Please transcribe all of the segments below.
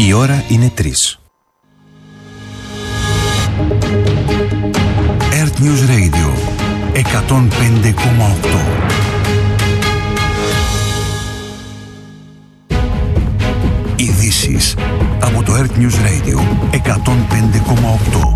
Η ώρα είναι 3. Earth News Radio 105,8. Ειδήσεις από το Earth News Radio 105,8.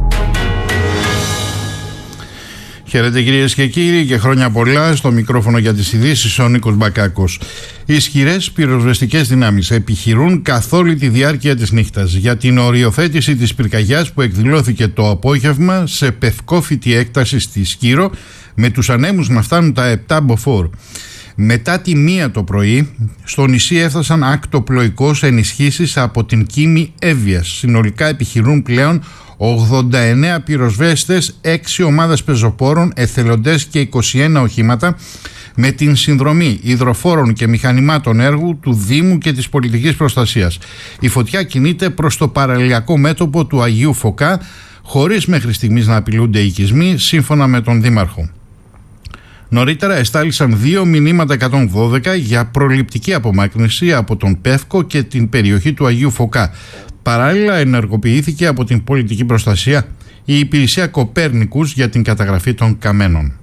Χαίρετε κυρίες και κύριοι και χρόνια πολλά. Στο μικρόφωνο για τις ειδήσεις ο Νίκος Μπακάκος. Οι ισχυρές πυροσβεστικές δυνάμεις επιχειρούν καθ' όλη τη διάρκεια της νύχτας για την οριοθέτηση της πυρκαγιάς που εκδηλώθηκε το απόγευμα σε πευκόφυτη έκταση στη Σκύρο, με τους ανέμους να φτάνουν τα 7 μποφόρ. Μετά τη 1 το πρωί, στο νησί έφτασαν ακτοπλοϊκώς ενισχύσεις από την Κίμη Εύβοιας. Συνολικά επιχειρούν πλέον 89 πυροσβέστες, 6 ομάδες πεζοπόρων, εθελοντές και 21 οχήματα, με την συνδρομή υδροφόρων και μηχανημάτων έργου του Δήμου και της Πολιτικής Προστασίας. Η φωτιά κινείται προς το παραλιακό μέτωπο του Αγίου Φωκά, χωρίς μέχρι στιγμής να απειλούνται οικισμοί, σύμφωνα με τον Δήμαρχο. Νωρίτερα εστάλησαν 2 μηνύματα 112 για προληπτική απομάκρυνση από τον Πεύκο και την περιοχή του Αγίου Φωκά. Παράλληλα ενεργοποιήθηκε από την Πολιτική Προστασία η υπηρεσία Κοπέρνικους για την καταγραφή των καμένων.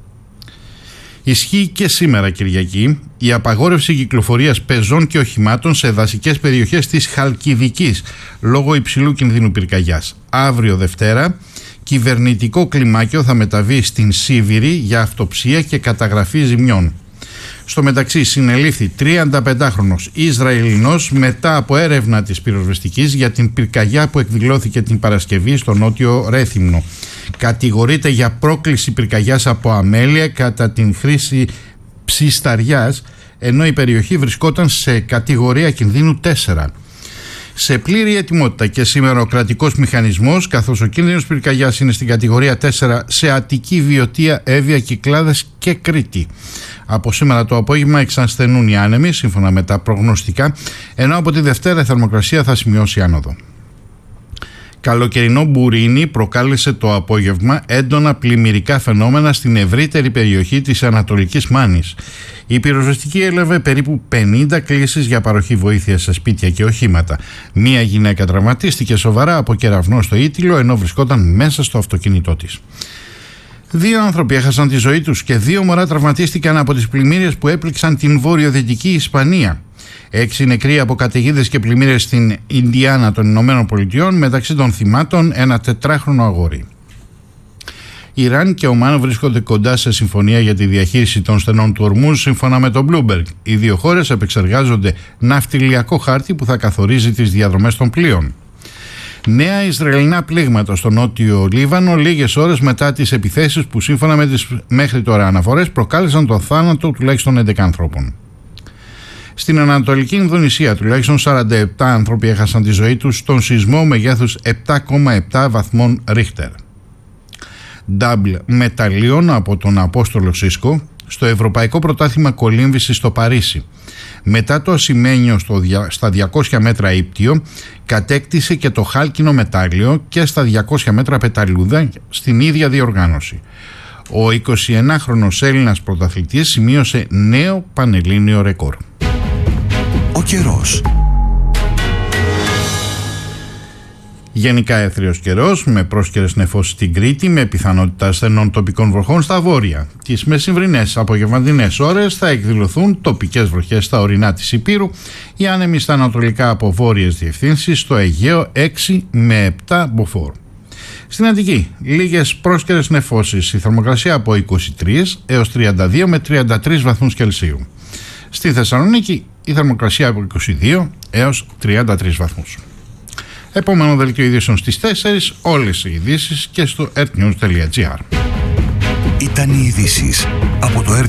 Ισχύει και σήμερα Κυριακή η απαγόρευση κυκλοφορίας πεζών και οχημάτων σε δασικές περιοχές της Χαλκιδικής λόγω υψηλού κινδύνου πυρκαγιάς. Αύριο Δευτέρα κυβερνητικό κλιμάκιο θα μεταβεί στην Σίβηρη για αυτοψία και καταγραφή ζημιών. Στο μεταξύ συνελήφθη 35χρονος Ισραηλινός μετά από έρευνα της πυροσβεστικής για την πυρκαγιά που εκδηλώθηκε την Παρασκευή στο νότιο Ρέθυμνο. Κατηγορείται για πρόκληση πυρκαγιάς από αμέλεια κατά την χρήση ψισταριάς, ενώ η περιοχή βρισκόταν σε κατηγορία κινδύνου 4. Σε πλήρη ετοιμότητα και σήμερα ο κρατικός μηχανισμός, καθώς ο κίνδυνος πυρκαγιάς είναι στην κατηγορία 4 σε Αττική, Βιωτία, Εύβοια, Κυκλάδες και Κρήτη. Από σήμερα το απόγευμα εξασθενούν οι άνεμοι, σύμφωνα με τα προγνωστικά, ενώ από τη Δευτέρα η θερμοκρασία θα σημειώσει άνοδο. Καλοκαιρινό μπουρίνι προκάλεσε το απόγευμα έντονα πλημμυρικά φαινόμενα στην ευρύτερη περιοχή της Ανατολικής Μάνης. Η πυροσβεστική έλαβε περίπου 50 κλήσεις για παροχή βοήθειας σε σπίτια και οχήματα. Μία γυναίκα τραυματίστηκε σοβαρά από κεραυνό στο Ήτυλο ενώ βρισκόταν μέσα στο αυτοκίνητό της. 2 άνθρωποι έχασαν τη ζωή τους και 2 μωρά τραυματίστηκαν από τις πλημμύρες που έπληξαν την βορειοδυτική Ισπανία. 6 νεκροί από καταιγίδες και πλημμύρες στην Ινδιάνα των Ηνωμένων Πολιτειών, μεταξύ των θυμάτων ένα 4χρονο αγόρι. Ιράν και Ομάν βρίσκονται κοντά σε συμφωνία για τη διαχείριση των στενών του Ορμούζ, σύμφωνα με τον Bloomberg. Οι 2 χώρες επεξεργάζονται ναυτιλιακό χάρτη που θα καθορίζει τις διαδρομές των πλοίων. Νέα Ισραηλινά πλήγματα στο νότιο Λίβανο, λίγες ώρες μετά τις επιθέσεις που σύμφωνα με τις μέχρι τώρα αναφορές προκάλεσαν τον θάνατο τουλάχιστον 11 ανθρώπων. Στην Ανατολική Ινδονησία τουλάχιστον 47 άνθρωποι έχασαν τη ζωή τους στον σεισμό μεγέθους 7,7 βαθμών Ρίχτερ. Νταμπλ μεταλλίων από τον Απόστολο Σίσκο στο Ευρωπαϊκό Πρωτάθλημα Κολύμβησης στο Παρίσι. Μετά το ασημένιο στα 200 μέτρα ύπτιο, κατέκτησε και το χάλκινο μετάλλιο και στα 200 μέτρα πεταλούδα στην ίδια διοργάνωση. Ο 21χρονος Έλληνας πρωταθλητής σημείωσε νέο πανελλήνιο ρεκόρ. Ο καιρός. Γενικά έθριος καιρός με πρόσκαιρες νεφώσεις στην Κρήτη, με πιθανότητα ασθενών τοπικών βροχών στα βόρεια. Τις μεσημβρινές απογευματινές ώρες θα εκδηλωθούν τοπικές βροχές στα ορεινά της Ηπείρου, οι άνεμοι στα ανατολικά από βόρειες διευθύνσεις, στο Αιγαίο 6 με 7 μποφόρ. Στην Αττική, λίγες πρόσκαιρες νεφώσεις, η θερμοκρασία από 23 έως 32 με 33 βαθμούς Κελσίου. Στη Θεσσαλονίκη η θερμοκρασία από 22 έως 33 βαθμούς. Επόμενο δελτίο ειδήσεων στις 4, όλες οι ειδήσεις και στο earthnews.gr. Ήταν οι ειδήσεις από το